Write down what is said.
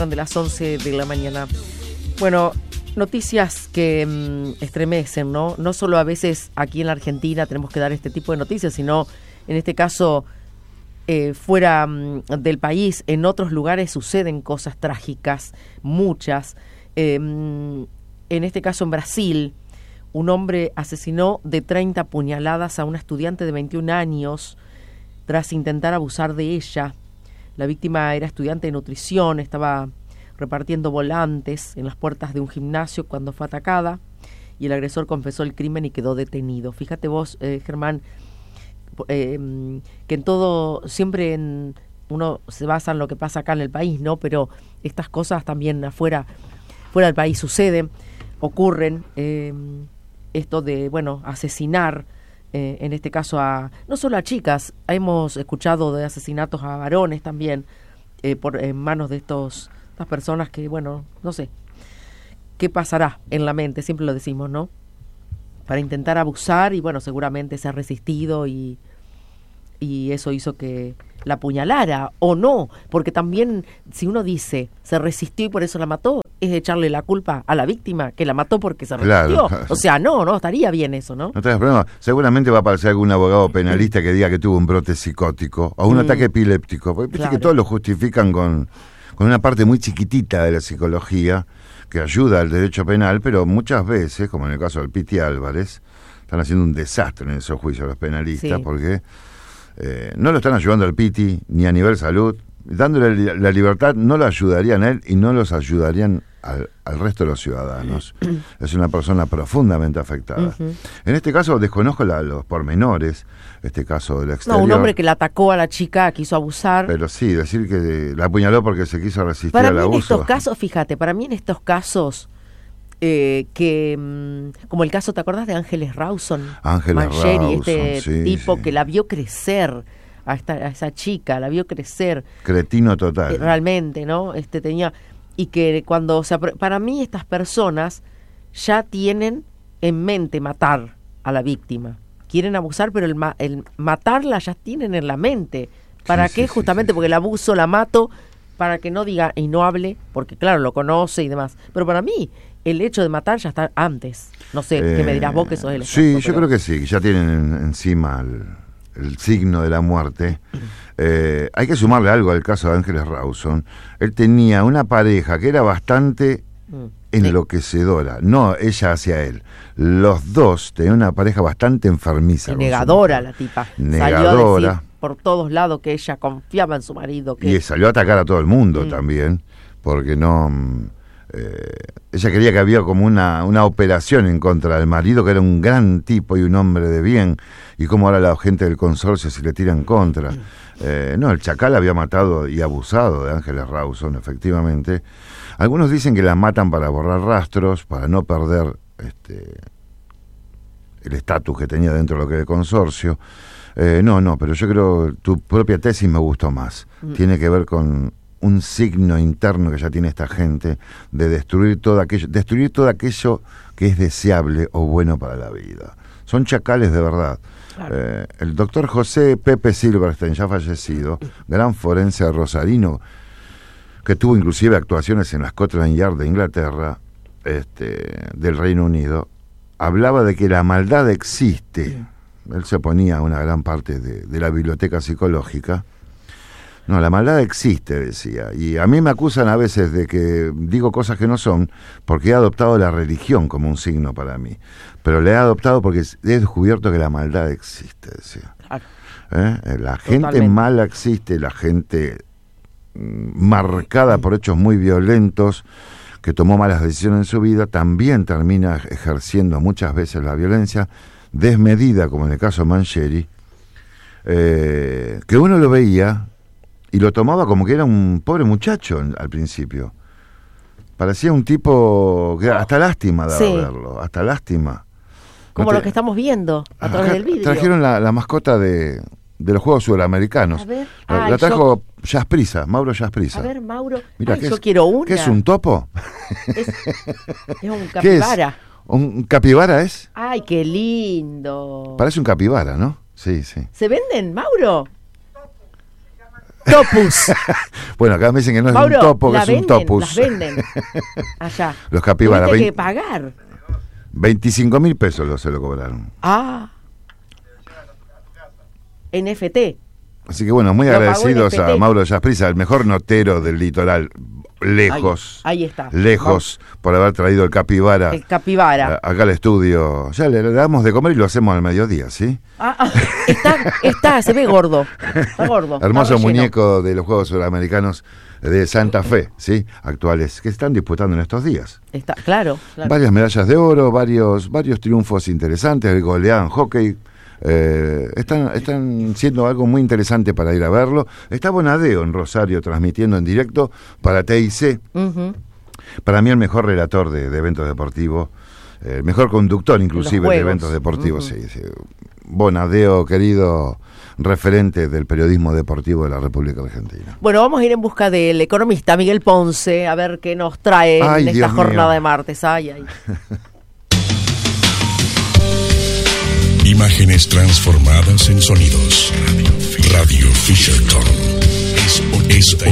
De las 11 de la mañana. Bueno, noticias que estremecen, ¿no? No solo a veces aquí en la Argentina tenemos que dar este tipo de noticias, sino en este caso fuera del país, en otros lugares suceden cosas trágicas, muchas. En este caso en Brasil, un hombre asesinó de 30 puñaladas a una estudiante de 21 años tras intentar abusar de ella. La víctima era estudiante de nutrición, estaba repartiendo volantes en las puertas de un gimnasio cuando fue atacada y el agresor confesó el crimen y quedó detenido. Fíjate vos, Germán, que en todo, siempre uno se basa en lo que pasa acá en el país, ¿no? Pero estas cosas también fuera del país suceden, ocurren, esto de, bueno, asesinar, en este caso no solo a chicas, hemos escuchado de asesinatos a varones también, en manos de estas personas que, bueno, no sé, ¿qué pasará en la mente? Siempre lo decimos, ¿no? Para intentar abusar y, bueno, seguramente se ha resistido y eso hizo que la apuñalara, o no, porque también si uno dice se resistió y por eso la mató, es echarle la culpa a la víctima que la mató porque se resistió. Claro. O sea, no estaría bien eso, ¿no? No tengas problema. Seguramente va a aparecer algún abogado penalista que diga que tuvo un brote psicótico o un ataque epiléptico, porque viste que todos lo justifican con una parte muy chiquitita de la psicología que ayuda al derecho penal, pero muchas veces, como en el caso del Piti Álvarez, están haciendo un desastre en esos juicios los penalistas, porque no lo están ayudando al Piti ni a nivel salud. Dándole la libertad no lo ayudarían a él y no los ayudarían al resto de los ciudadanos. Es una persona profundamente afectada. En este caso desconozco los pormenores, este caso del exterior. No, un hombre que la atacó a la chica, quiso abusar. Pero sí, decir que la apuñaló porque se quiso resistir al abuso. En estos casos, fíjate, para mí en estos casos, como el caso, ¿te acordás de Ángeles Rawson? Mancheri, tipo que la vio crecer. A esa chica, la vio crecer. Cretino total. Realmente, ¿no? Tenía. Y que cuando. Para mí, estas personas ya tienen en mente matar a la víctima. Quieren abusar, pero el matarla ya tienen en la mente. ¿Para qué? Justamente porque el abuso la mato, para que no diga y no hable, porque claro, lo conoce y demás. Pero para mí, el hecho de matar ya está antes. No sé, ¿qué me dirás vos que sos el experto? Sí, yo creo que sí, ya tienen encima el signo de la muerte. Hay que sumarle algo al caso de Ángeles Rawson. Él tenía una pareja que era bastante enloquecedora, no ella hacia él. Los dos tenían una pareja bastante enfermiza. Negadora la tipa. Negadora. Salió a decir por todos lados que ella confiaba en su marido. Y salió a atacar a todo el mundo también, porque no... ella creía que había como una operación en contra del marido, que era un gran tipo y un hombre de bien, y como ahora la gente del consorcio se le tira en contra. No, el Chacal había matado y abusado de Ángeles Rawson, efectivamente. Algunos dicen que la matan para borrar rastros, para no perder el estatus que tenía dentro de lo que era el consorcio. No, pero yo creo tu propia tesis me gustó más. Tiene que ver con un signo interno que ya tiene esta gente de destruir todo aquello que es deseable o bueno para la vida. Son chacales de verdad. Claro. El doctor José Pepe Silverstein, ya fallecido, gran forense rosarino, que tuvo inclusive actuaciones en la Scotland Yard de Inglaterra, del Reino Unido, hablaba de que la maldad existe. Él se oponía a una gran parte de la biblioteca psicológica. No, la maldad existe, decía, y a mí me acusan a veces de que digo cosas que no son, porque he adoptado la religión como un signo para mí, pero le he adoptado porque he descubierto que la maldad existe, decía. Claro. La gente mala existe, la gente marcada por hechos muy violentos, que tomó malas decisiones en su vida, también termina ejerciendo muchas veces la violencia desmedida, como en el caso de Mancheri, que uno lo veía y lo tomaba como que era un pobre muchacho al principio. Parecía un tipo que hasta lástima daba verlo, hasta lástima. Como lo que estamos viendo a través del vídeo. Trajeron la mascota de los Juegos Sudamericanos. A ver. La trajo Jasprisa, Mauro Jasprisa. A ver, Mauro. Mirá, yo quiero una. ¿Qué es un topo? Es un capibara. ¿Un capibara es? Ay, qué lindo. Parece un capibara, ¿no? Sí. ¿Se venden, Mauro? Topus. Bueno, acá me dicen que no Mauro, es un topo, que es un topus. Las venden allá. Los capibaras. Tuviste que pagar. 25.000 pesos se lo cobraron. NFT. Así que bueno, muy Lo agradecidos pagó a Mauro Yasprisa, el mejor notero del litoral. Lejos. Ahí está. Lejos por haber traído el capibara. El capibara. Acá al estudio. Ya le damos de comer y lo hacemos al mediodía, ¿sí? Está, se ve gordo. Está gordo. Hermoso está muñeco de los Juegos Suramericanos de Santa Fe, ¿sí? Actuales, que están disputando en estos días. Está, claro. Varias medallas de oro, varios triunfos interesantes, goleaban hockey. Están siendo algo muy interesante para ir a verlo. Está Bonadeo en Rosario transmitiendo en directo para TIC. Uh-huh. Para mí el mejor relator de eventos deportivos, el mejor conductor inclusive de eventos deportivos. Uh-huh. Sí. Bonadeo, querido referente del periodismo deportivo de la República Argentina. Bueno, vamos a ir en busca del economista Miguel Ponce a ver qué nos trae en esta jornada de martes. Ay. Imágenes transformadas en sonidos. Radio Fisherton es